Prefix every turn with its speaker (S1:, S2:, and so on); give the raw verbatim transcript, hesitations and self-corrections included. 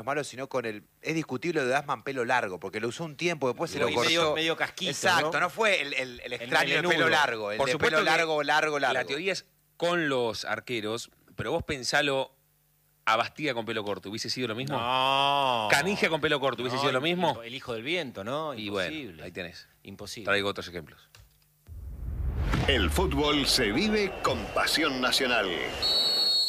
S1: malo, sino con el... Es discutible lo de Asman pelo largo, porque lo usó un tiempo, después se lo
S2: Y
S1: cortó.
S2: medio, medio casquito,
S1: Exacto,
S2: ¿no?
S1: no fue el, el, el extraño
S2: El
S1: de pelo
S2: melenudo.
S1: largo, el
S3: Por
S1: de
S3: supuesto
S1: pelo
S3: que
S1: largo, largo, largo.
S3: La teoría es con los arqueros, pero vos pensalo a Bastía con pelo corto, ¿hubiese sido lo mismo?
S2: No.
S3: Canigia con pelo corto, ¿hubiese
S2: No,
S3: sido lo mismo?
S2: El hijo del viento, ¿no?
S3: Y
S2: Imposible.
S3: bueno, ahí tenés.
S2: Imposible.
S3: Traigo otros ejemplos.
S4: El fútbol se vive con pasión nacional.